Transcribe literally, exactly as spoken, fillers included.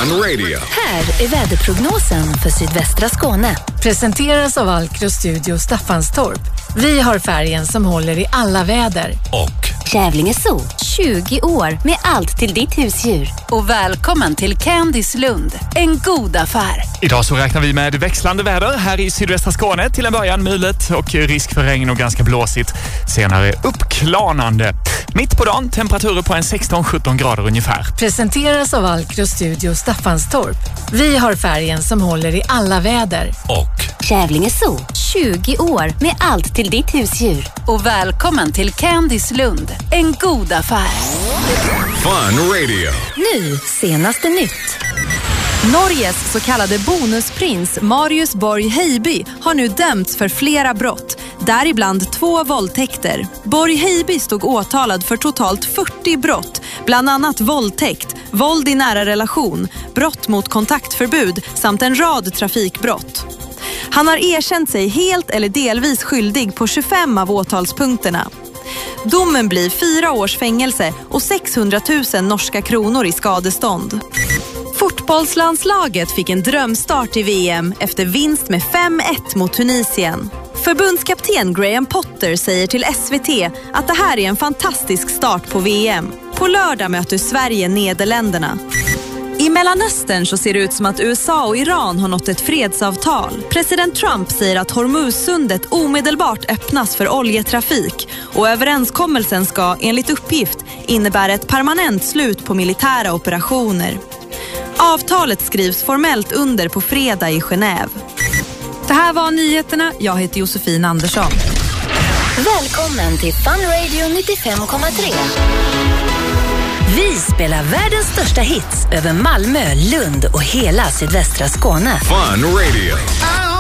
Fun Radio. Här är väderprognosen för sydvästra Skåne. Presenteras av Alkro Studio Staffanstorp. Vi har färgen som håller i alla väder. Och Kävlinge Zoo, tjugo år med allt till ditt husdjur. Och välkommen till Candice Lund, en god affär. Idag så räknar vi med växlande väder här i sydvästra Skåne. Till en början mulet och risk för regn och ganska blåsigt. Senare uppklarnande. Mitt på dagen temperaturer på en sexton sjutton grader ungefär. Presenteras av Alkro Studio Staffanstorp. Vi har färgen som håller i alla väder. Och Kävlinge Zoo, tjugo år med allt till ditt husdjur. Och välkommen till Candice Lund, en god affär. Fun Radio. Nu, senaste nytt. Norges så kallade bonusprins Marius Borg Heiby har nu dömts för flera brott, däribland två våldtäkter. Borg Heiby stod åtalad för totalt fyrtio brott, bland annat våldtäkt, våld i nära relation, brott mot kontaktförbud samt en rad trafikbrott. Han har erkänt sig helt eller delvis skyldig på tjugofem av åtalspunkterna. Domen blir fyra års fängelse och sexhundratusen norska kronor i skadestånd. Fotbollslandslaget fick en drömstart i V M efter vinst med fem ett mot Tunisien. Förbundskapten Graham Potter säger till S V T att det här är en fantastisk start på V M. På lördag möter Sverige Nederländerna. I Mellanöstern så ser det ut som att U S A och Iran har nått ett fredsavtal. President Trump säger att Hormuzsundet omedelbart öppnas för oljetrafik och överenskommelsen ska enligt uppgift innebära ett permanent slut på militära operationer. Avtalet skrivs formellt under på fredag i Genève. Det här var nyheterna. Jag heter Josefin Andersson. Välkommen till Fun Radio nittiofem komma tre. Vi spelar världens största hits över Malmö, Lund och hela sydvästra Skåne. Fun Radio.